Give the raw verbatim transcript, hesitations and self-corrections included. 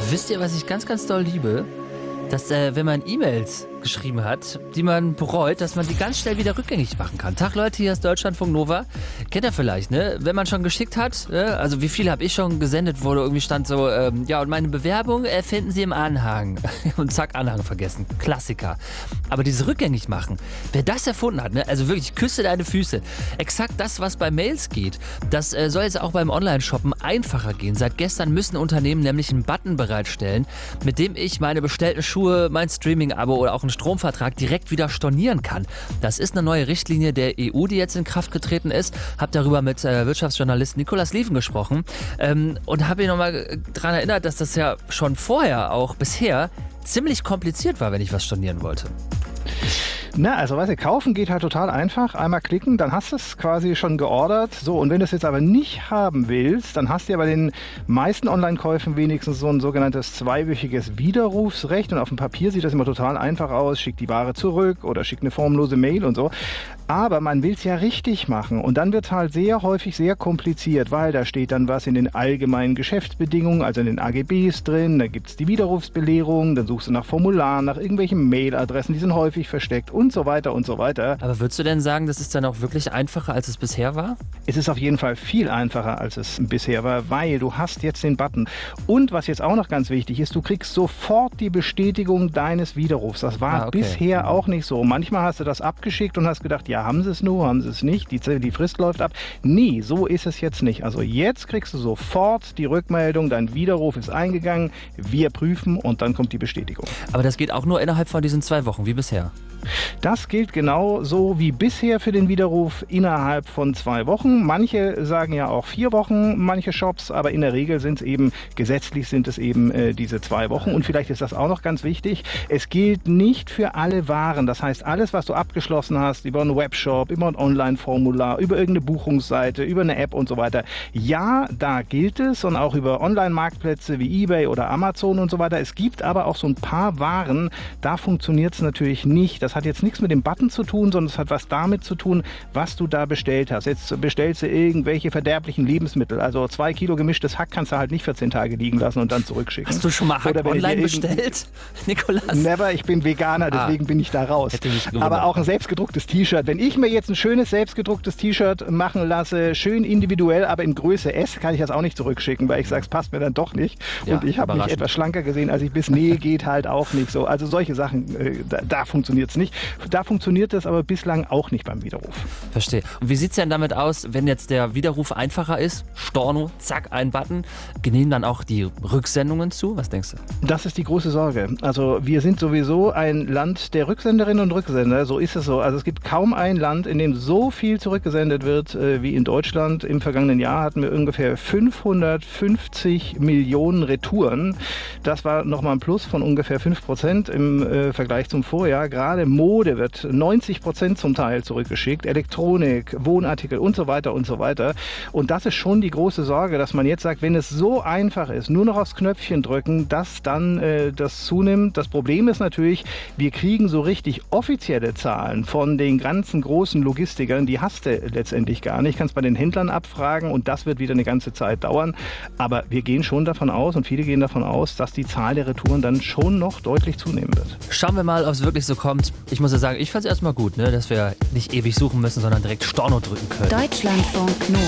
Wisst ihr, was ich ganz, ganz doll liebe? Dass, äh, wenn man E-Mails geschrieben hat, die man bereut, dass man die ganz schnell wieder rückgängig machen kann. Tag Leute, hier ist Deutschlandfunk Nova. Kennt ihr vielleicht, ne? Wenn man schon geschickt hat, ne? Also wie viele habe ich schon gesendet, wo irgendwie stand so, ähm, ja, und meine Bewerbung äh, finden Sie im Anhang. Und zack, Anhang vergessen. Klassiker. Aber dieses rückgängig machen, wer das erfunden hat, ne? Also wirklich, küsse deine Füße. Exakt das, was bei Mails geht, das äh, soll jetzt auch beim Online-Shoppen einfacher gehen. Seit gestern müssen Unternehmen nämlich einen Button bereitstellen, mit dem ich meine bestellten Schuhe, mein Streaming-Abo oder auch einen Stromvertrag direkt wieder stornieren kann. Das ist eine neue Richtlinie der E U, die jetzt in Kraft getreten ist. Hab darüber mit äh, Wirtschaftsjournalist Nikolaus Lieven gesprochen ähm, und habe ihn nochmal daran erinnert, dass das ja schon vorher auch bisher ziemlich kompliziert war, wenn ich was stornieren wollte. Na, also weißt du, kaufen geht halt total einfach. Einmal klicken, dann hast du es quasi schon geordert. So, und wenn du es jetzt aber nicht haben willst, dann hast du ja bei den meisten Online-Käufen wenigstens so ein sogenanntes zweiwöchiges Widerrufsrecht. Und auf dem Papier sieht das immer total einfach aus. Schick die Ware zurück oder schick eine formlose Mail und so. Aber man will es ja richtig machen. Und dann wird es halt sehr häufig sehr kompliziert, weil da steht dann was in den allgemeinen Geschäftsbedingungen, also in den A G Bs drin. Da gibt es die Widerrufsbelehrung, dann suchst du nach Formularen, nach irgendwelchen Mailadressen, die sind häufig versteckt und so weiter und so weiter. Aber würdest du denn sagen, das ist dann auch wirklich einfacher, als es bisher war? Es ist auf jeden Fall viel einfacher, als es bisher war, weil du hast jetzt den Button. Und was jetzt auch noch ganz wichtig ist, du kriegst sofort die Bestätigung deines Widerrufs. Das war ah, okay. bisher auch nicht so. Manchmal hast du das abgeschickt und hast gedacht, ja, haben sie es nur, haben sie es nicht, die, die Frist läuft ab. Nee, so ist es jetzt nicht. Also jetzt kriegst du sofort die Rückmeldung, dein Widerruf ist eingegangen, wir prüfen und dann kommt die Bestätigung. Aber das geht auch nur innerhalb von diesen zwei Wochen, wie bisher? Das gilt genauso wie bisher für den Widerruf innerhalb von zwei Wochen. Manche sagen ja auch vier Wochen, manche Shops, aber in der Regel sind es eben, gesetzlich sind es eben äh, diese zwei Wochen. Und vielleicht ist das auch noch ganz wichtig, es gilt nicht für alle Waren. Das heißt, alles, was du abgeschlossen hast, über einen Webshop, über ein Online-Formular, über irgendeine Buchungsseite, über eine App und so weiter, ja, da gilt es und auch über Online-Marktplätze wie eBay oder Amazon und so weiter. Es gibt aber auch so ein paar Waren, da funktioniert es natürlich nicht. Das hat jetzt nichts mit dem Button zu tun, sondern es hat was damit zu tun, was du da bestellt hast. Jetzt bestellst du irgendwelche verderblichen Lebensmittel. Also zwei Kilo gemischtes Hack kannst du halt nicht vierzehn Tage liegen lassen und dann zurückschicken. Hast du schon mal Hack online bestellt, Nikolaus? Never, ich bin Veganer, deswegen ah, bin ich da raus. Aber auch ein selbstgedrucktes T-Shirt. Wenn ich mir jetzt ein schönes selbstgedrucktes T-Shirt machen lasse, schön individuell, aber in Größe S, kann ich das auch nicht zurückschicken, weil ich sage, es passt mir dann doch nicht. Ja, und ich habe mich etwas schlanker gesehen, als ich bis. Nee, geht halt auch nicht so. Also solche Sachen, äh, da, da funktioniert es nicht. Da funktioniert das aber bislang auch nicht beim Widerruf. Verstehe. Und wie sieht es denn damit aus, wenn jetzt der Widerruf einfacher ist? Storno, zack, ein Button. Genehmigen dann auch die Rücksendungen zu? Was denkst du? Das ist die große Sorge. Also wir sind sowieso ein Land der Rücksenderinnen und Rücksender. So ist es so. Also es gibt kaum ein Land, in dem so viel zurückgesendet wird äh, wie in Deutschland. Im vergangenen Jahr hatten wir ungefähr fünfhundertfünfzig Millionen Retouren. Das war nochmal ein Plus von ungefähr fünf Prozent im äh, Vergleich zum Vorjahr. Gerade Mode wird neunzig Prozent zum Teil zurückgeschickt, Elektronik, Wohnartikel und so weiter und so weiter. Und das ist schon die große Sorge, dass man jetzt sagt, wenn es so einfach ist, nur noch aufs Knöpfchen drücken, dass dann äh, das zunimmt. Das Problem ist natürlich, wir kriegen so richtig offizielle Zahlen von den ganzen großen Logistikern, die hast du letztendlich gar nicht. Kannst bei den Händlern abfragen und das wird wieder eine ganze Zeit dauern. Aber wir gehen schon davon aus und viele gehen davon aus, dass die Zahl der Retouren dann schon noch deutlich zunehmen wird. Schauen wir mal, ob es wirklich so kommt. Ich muss ja sagen, ich fand es erstmal gut, ne, dass wir nicht ewig suchen müssen, sondern direkt Storno drücken können. Deutschlandfunk Nova.